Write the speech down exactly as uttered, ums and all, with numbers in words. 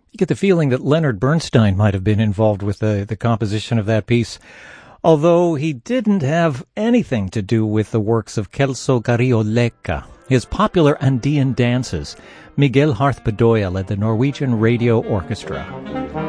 You get the feeling that Leonard Bernstein might have been involved with the, the composition of that piece, although he didn't have anything to do with the works of Celso Carriolleca. His popular Andean dances, Miguel Harth Bedoya led the Norwegian Radio Orchestra.